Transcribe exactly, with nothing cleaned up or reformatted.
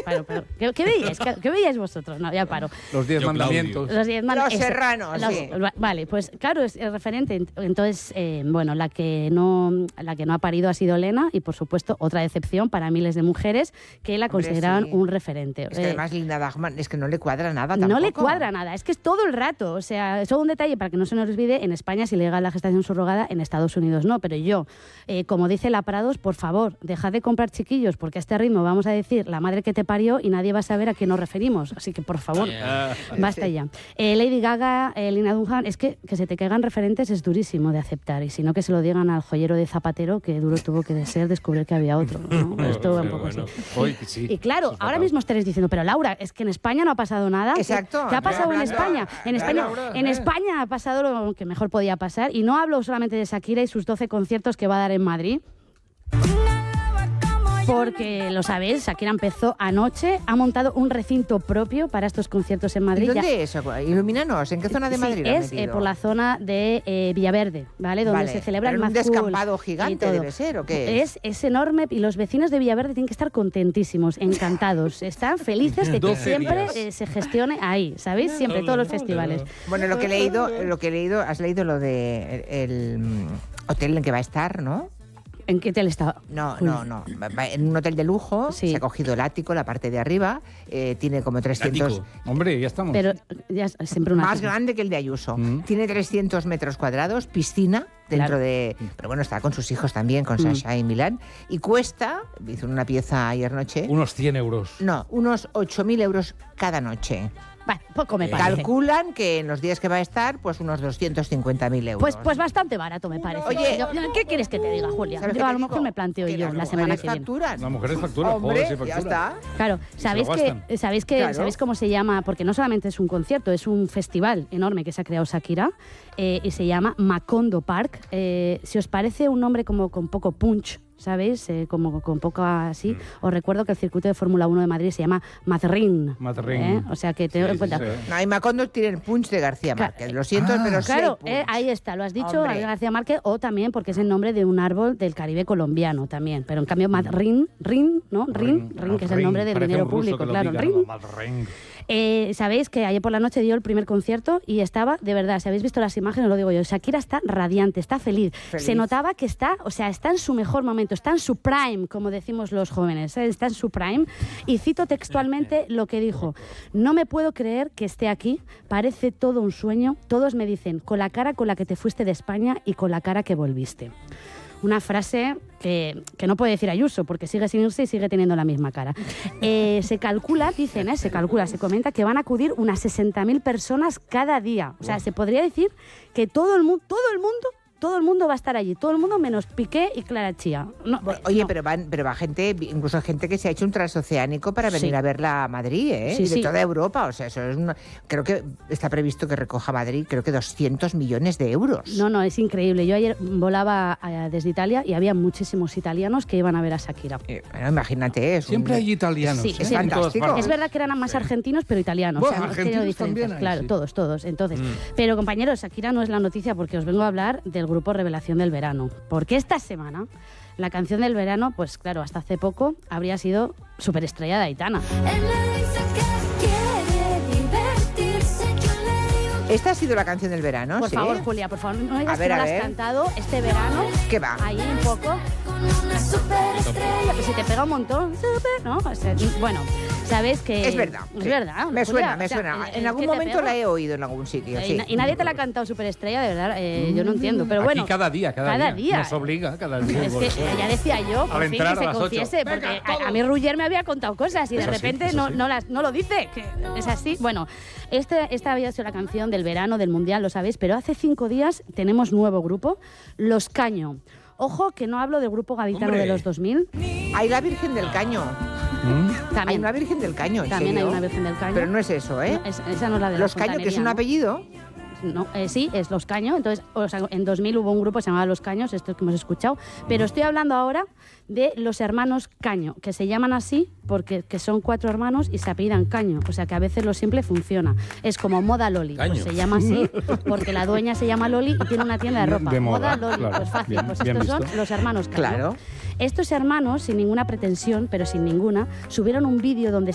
paro, paro. ¿Qué, qué veíais? ¿Qué, ¿Qué veíais vosotros? No, ya paro. Los diez mandamientos. Los diez Los serranos, los, sí. Vale, pues claro, es el referente. Entonces, eh, bueno, la que, no, la que no ha parido ha sido Lena y, por supuesto, otra decepción para miles de mujeres que la consideraban sí. un referente. Es que eh, además Linda Dagman, es que no le cuadra nada tampoco. No le cuadra nada, es que es todo el rato. O sea, solo un detalle para que no se nos olvide, en España es ilegal la gestación subrogada, en Estados Unidos no, pero yo, eh, como dice la Prados, por favor, dejad de comprar chiquillos, porque a este ritmo vamos a decir la madre que te parió y nadie va a saber a qué nos referimos. Así que, por favor, Yeah. basta ya. Eh, Lady Gaga, eh, Lina Dunham, es que que se te caigan referentes es durísimo de aceptar, y si no que se lo digan al joyero de Zapatero, que duro tuvo que ser descubrir que había otro, ¿no? Esto va un poco bueno. así. Hoy, sí. Y claro, Eso es ahora fatal. mismo estaréis diciendo, pero Laura, es que en España no ha pasado nada. Exacto. ¿Qué ha pasado en Laura, España? En eh, España, Laura, en eh. España ha pasado lo que mejor podía pasar, y no hablo solamente de Shakira y sus doce conciertos que va a dar en Madrid. Porque, lo sabéis, Shakira empezó anoche, ha montado un recinto propio para estos conciertos en ¿Y Madrid. dónde Ya- es eso? Ilumínanos, ¿en qué zona de Sí, Madrid lo han es eh, metido? por la zona de eh, Villaverde, ¿vale? Donde Vale, se celebra pero el en un Mad Cool descampado y gigante todo. debe ser, ¿o qué es? Es, es enorme, y los vecinos de Villaverde tienen que estar contentísimos, encantados. Están felices de que doce siempre días. eh, se gestione ahí, ¿sabéis? Siempre, todos los festivales. Bueno, lo que he leído, lo que he leído, has leído lo de el, el, mm, hotel en que va a estar, ¿no? ¿En qué hotel estaba? No, no, no. Va- va en un hotel de lujo, Sí. se ha cogido el ático, la parte de arriba, eh, tiene como trescientos... Ático. Hombre, ya estamos. Pero ya es siempre una... Más grande que el de Ayuso. Mm. Tiene trescientos metros cuadrados, piscina dentro Claro. de... Pero bueno, está con sus hijos también, con Mm. Sasha y Milán. Y cuesta, hizo una pieza ayer noche, Unos cien euros. no, unos ocho mil euros cada noche. Bueno, poco me parece. Calculan que en los días que va a estar, pues unos doscientos cincuenta mil euros. Pues, pues bastante barato me parece. Oye, Yo- ¿qué quieres que te diga, Julia? ¿sabes Yo qué a te lo mejor digo? me planteo Que yo las la semana mujeres que viene. facturan. Las mujeres facturan, Hombre, joder, sí ya facturan. está. Claro, se ¿sabéis lo que, gastan. ¿sabéis que Claro. ¿sabéis cómo se llama? Porque no solamente es un concierto, es un festival enorme que se ha creado Shakira, eh, y se llama Macondo Park. Eh, si os parece un nombre como con poco punch, ¿sabéis? Eh, como con poco así. Mm. Os recuerdo que el circuito de Fórmula uno de Madrid se llama Madrid. Madrid. O sea que tened Sí, en cuenta. sí, sí. No, y Macondo tiene el punch de García Claro. Márquez. Lo siento, Ah. pero sí hay Claro, punch. eh, ahí está, lo has dicho, Hombre. García Márquez, o también porque es el nombre de un árbol del Caribe colombiano también. Pero en cambio, Madrid, Rin, ¿no? Rin, Rin, que es el nombre del Parece dinero un ruso público, que lo claro. diga, Rin. ¿no? Madrid. Eh, Sabéis que ayer por la noche dio el primer concierto y estaba, de verdad, si habéis visto las imágenes, lo digo yo, Shakira está radiante, está feliz. Feliz. Se notaba que está, o sea, está en su mejor momento, está en su prime, como decimos los jóvenes, ¿eh? Está en su prime. Y cito textualmente lo que dijo: no me puedo creer que esté aquí, parece todo un sueño, todos me dicen, con la cara con la que te fuiste de España y con la cara que volviste. Una frase que, que no puede decir Ayuso, porque sigue sin irse y sigue teniendo la misma cara. Eh, se calcula, dicen, eh, se calcula, se comenta que van a acudir unas sesenta mil personas cada día. O sea, se podría decir que todo el, mu- todo el mundo... Todo el mundo va a estar allí, todo el mundo menos Piqué y Clara Chía. No, Bueno, eh, oye, no. pero van, pero va gente, incluso gente que se ha hecho un transoceánico para venir Sí. a verla a Madrid, ¿eh? Sí, y de sí. toda Europa. O sea, eso es una, creo que está previsto que recoja Madrid, creo que doscientos millones de euros. No, no, es increíble. Yo ayer volaba eh, desde Italia y había muchísimos italianos que iban a ver a Shakira. Eh, bueno, imagínate, es un- Siempre hay italianos. Sí, ¿eh? es En todas fantástico. partes. Es verdad que eran más argentinos, pero italianos. Bueno, o sea, no argentinos tiene diferencias. también hay, Claro, sí. todos, todos. Entonces, Mm. pero compañeros, Shakira no es la noticia porque os vengo a hablar del grupo Revelación del Verano. Porque esta semana la canción del verano, pues claro, hasta hace poco habría sido superestrella de Aitana. Él le dice que quiere divertirse, yo le digo Esta ha sido la canción del verano, Por ¿sí? favor, Julia, por favor, no digas A ver, que no a la has ver. cantado este verano. ¿Qué va? Ahí un poco. con una superestrella. Pues si te pega un montón, súper, ¿no? O sea, bueno, sabes que... Es verdad. Es sí. verdad. Me Julia, suena, me o sea, suena. eh, En eh, algún ¿qué te momento pega? la he oído en algún sitio, Eh, sí. y, na- y nadie te la ha cantado superestrella, de verdad. eh, yo no entiendo, pero Aquí bueno. cada día, cada, cada día. Nos obliga cada día. Es que ya decía yo, por Al fin, entrar que a se las ocho. confiese, Venga, porque a, todos. a mí Ruller me había contado cosas y de Eso sí, repente eso no, sí. no, las, no lo dice, que es así. Bueno, este, esta había sido la canción del verano, del Mundial, lo sabéis, pero hace cinco días tenemos nuevo grupo, Los Caño. Ojo, que no hablo del grupo gaditano Hombre. de los dos mil. Hay la Virgen del Caño. ¿Mm? Hay También, una Virgen del Caño, ¿en también hay serio? una Virgen del Caño. Pero no es eso, ¿eh? No, es- esa no es la de la Los Caño, que es fontanería, un ¿no? apellido. No, eh, sí, es Los Caños. Entonces, o sea, en dos mil hubo un grupo que se llamaba Los Caños, esto que hemos escuchado. Pero estoy hablando ahora de los hermanos Caño, que se llaman así porque que son cuatro hermanos y se apellidan Caño. O sea, que a veces lo simple funciona. Es como Moda Loli. Caño. Pues se llama así porque la dueña se llama Loli y tiene una tienda de ropa. De moda, Loli, claro. pues fácil. Bien, pues bien estos visto. son los hermanos Caño. Claro. Estos hermanos, sin ninguna pretensión, pero sin ninguna, subieron un vídeo donde